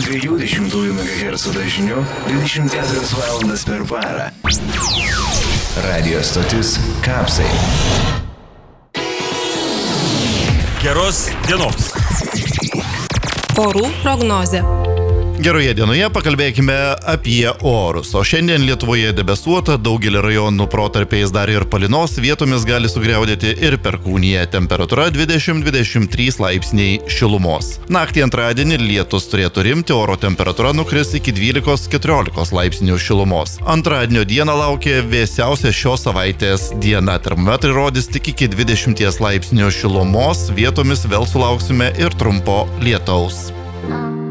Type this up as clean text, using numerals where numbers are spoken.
220 MHz dažniu 24 valandas per parą. Radio stotis Kapsai. Geros dienos. Orų prognozė. Geroje dienoje pakalbėkime apie orus. O šiandien Lietuvoje debesuota, daugelį rajonų protarpiais dar ir palynos, vietomis gali sugriaudėti ir perkūnija. Temperatūra 20-23 laipsniai šilumos. Naktį antradienį lietus turėtų rimti, oro temperatūra nukris iki 12-14 laipsnių šilumos. Antradienio dieną laukia vėsiausia šios savaitės diena. Termometrai rodys tik iki 20 laipsnių šilumos, vietomis vėl sulauksime ir trumpo lietaus.